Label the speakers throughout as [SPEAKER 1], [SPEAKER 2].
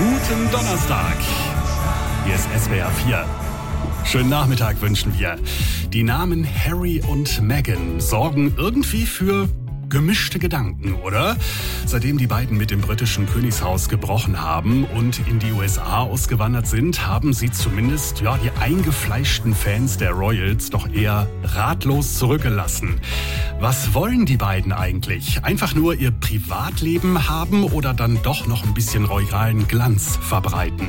[SPEAKER 1] Guten Donnerstag. Hier ist SWR 4. Schönen Nachmittag wünschen wir. Die Namen Harry und Meghan sorgen irgendwie für gemischte Gedanken, oder? Seitdem die beiden mit dem britischen Königshaus gebrochen haben und in die USA ausgewandert sind, haben sie zumindest die eingefleischten Fans der Royals doch eher ratlos zurückgelassen. Was wollen die beiden eigentlich? Einfach nur ihr Privatleben haben oder dann doch noch ein bisschen royalen Glanz verbreiten?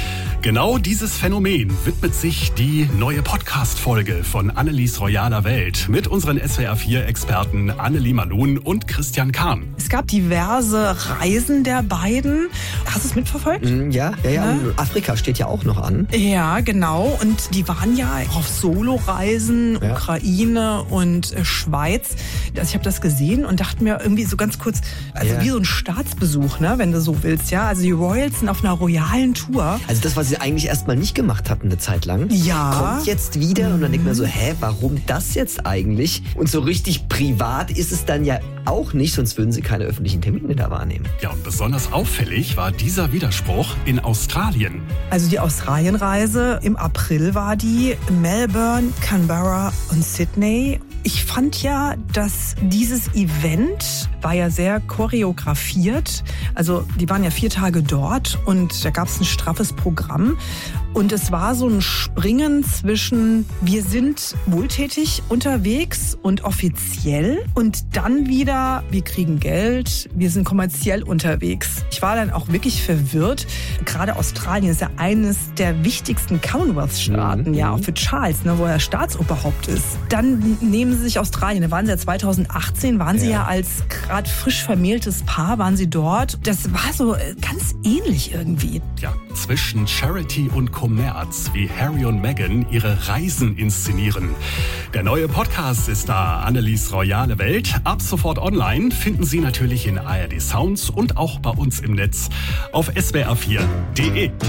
[SPEAKER 1] Genau dieses Phänomen widmet sich die neue Podcast-Folge von Annelies royaler Welt mit unseren SWR4-Experten Annelie Malun und Christian Kahn.
[SPEAKER 2] Es gab diverse Reisen der beiden. Hast du es mitverfolgt?
[SPEAKER 3] Ja. Afrika steht ja auch noch an.
[SPEAKER 2] Ja, genau. Und die waren ja auf Solo-Reisen, Ukraine und Schweiz. Also ich habe das gesehen und dachte mir irgendwie so ganz kurz, wie so ein Staatsbesuch, ne, wenn du so willst. Ja, also die Royals sind auf einer royalen Tour.
[SPEAKER 3] Also das, was sie eigentlich erstmal nicht gemacht hatten eine Zeit lang, kommt jetzt wieder und dann denkt man so, warum das jetzt eigentlich? Und so richtig privat ist es dann ja auch nicht, sonst würden sie keine öffentlichen Termine da wahrnehmen.
[SPEAKER 1] Ja, und besonders auffällig war dieser Widerspruch in Australien.
[SPEAKER 2] Also die Australienreise im April war die, Melbourne, Canberra und Sydney. Ich fand ja, dass dieses Event war ja sehr choreografiert. Also die waren ja 4 Tage dort und da gab es ein straffes Programm. Und es war so ein Springen zwischen, wir sind wohltätig unterwegs und offiziell und dann wieder, wir kriegen Geld, wir sind kommerziell unterwegs. Ich war dann auch wirklich verwirrt. Gerade Australien ist ja eines der wichtigsten Commonwealth-Staaten, auch für Charles, wo er Staatsoberhaupt ist. Dann nehmen sie sich Australien, da waren sie ja 2018, waren sie ja als gerade frisch vermähltes Paar, waren sie dort. Das war so ganz ähnlich irgendwie.
[SPEAKER 1] Ja, zwischen Charity und Kommerz, wie Harry und Meghan ihre Reisen inszenieren. Der neue Podcast ist da, Annelies royale Welt. Ab sofort online, finden Sie natürlich in ARD Sounds und auch bei uns im Netz auf swr4.de.